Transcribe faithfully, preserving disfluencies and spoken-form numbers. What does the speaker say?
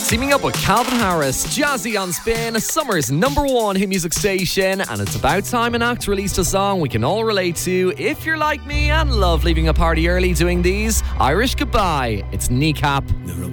Teaming up with Calvin Harris, Jazzy on Spin, summer's number one hit music station, and it's about time an act released a song we can all relate to if you're like me and love leaving a party early doing these. Irish Goodbye. It's Kneecap.